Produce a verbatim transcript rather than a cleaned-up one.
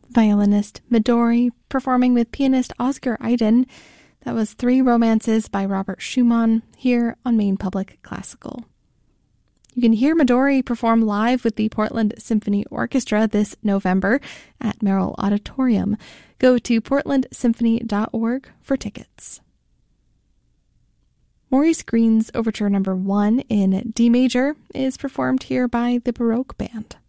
Violinist Midori performing with pianist Oscar Iden. That was Three Romances by Robert Schumann here on Maine Public Classical. You can hear Midori perform live with the Portland Symphony Orchestra this November at Merrill Auditorium. Go to portland symphony dot org for tickets. Maurice Green's Overture Number One in D major is performed here by the Baroque Band.